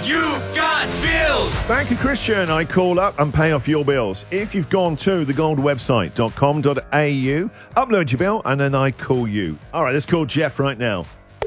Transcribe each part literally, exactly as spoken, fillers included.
You've got bills! Bank of Christian, I call up and pay off your bills. If you've gone to the gold website dot com dot a u, upload your bill, and then I call you. All right, let's call Jeff right now.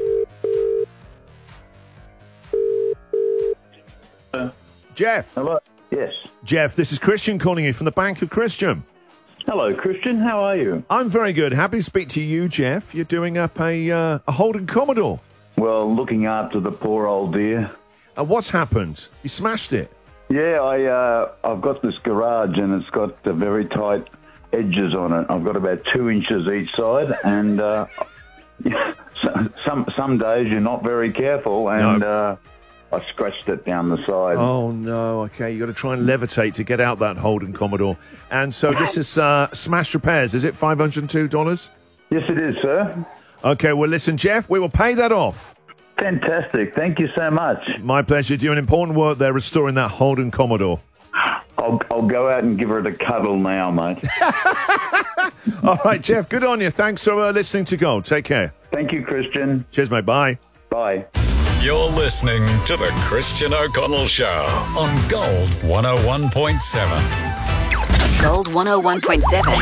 Uh, Jeff. hello. Yes. Jeff, this is Christian calling you from the Bank of Christian. Hello, Christian. How are you? I'm very good. Happy to speak to you, Jeff. You're doing up a, uh, a Holden Commodore. Well, looking after the poor old dear. Uh, what's happened? You smashed it. Yeah, I, uh, I've got this garage and it's got uh, very tight edges on it. I've got about two inches each side, and uh, some some days you're not very careful, and No. uh, I scratched it down the side. Oh, no. Okay, you got to try and levitate to get out that Holden Commodore. And so this is uh, Smash Repairs. Is it five hundred two dollars? Yes, it is, sir. Okay, well, listen, Jeff, we will pay that off. Fantastic. Thank you so much. My pleasure. Doing important work there, restoring that Holden Commodore. I'll, I'll go out and give her a cuddle now, mate. All right, Jeff, good on you. Thanks for uh, listening to Gold. Take care. Thank you, Christian. Cheers, mate. Bye. Bye. You're listening to The Christian O'Connell Show on Gold one oh one point seven. Gold one oh one point seven.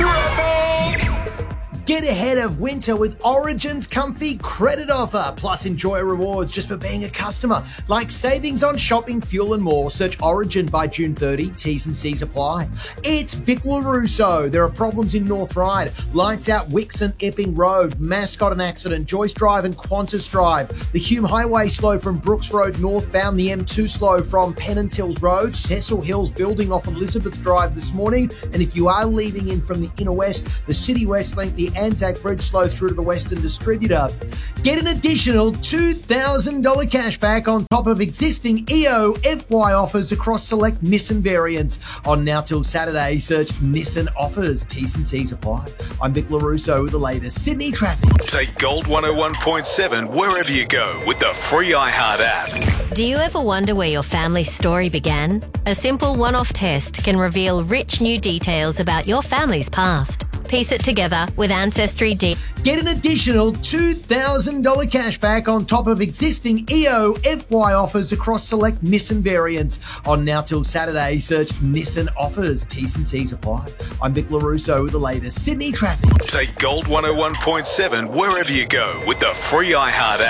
Get ahead of winter with Origin's comfy credit offer. Plus, enjoy rewards just for being a customer, like savings on shopping, fuel and more. Search Origin by June thirtieth. T's and C's apply. It's Vic LaRusso. There are problems in North Ryde. Lights out Wixon Epping Road. Mascot an accident. Joyce Drive and Qantas Drive. The Hume Highway slow from Brooks Road northbound. The M two slow from Pennant Hills Road. Cecil Hills building off Elizabeth Drive this morning. And if you are leaving in from the inner west, the City West Link, the Anzac Bridge slow through to the Western Distributor. Get an additional two thousand dollars cash back on top of existing E O F Y offers across select Nissan variants. On now till Saturday, search Nissan offers. T's and C's apply. I'm Vic LaRusso with the latest Sydney traffic. Take Gold one oh one point seven wherever you go with the free iHeart app. Do you ever wonder where your family's story began? A simple one-off test can reveal rich new details about your family's past. Piece it together with Ancestry D. Get an additional two thousand dollars cash back on top of existing E O F Y offers across select Nissan variants. On now till Saturday, search Nissan offers. T's and C's apply. I'm Vic LaRusso with the latest Sydney traffic. Take Gold one oh one point seven wherever you go with the free iHeart app.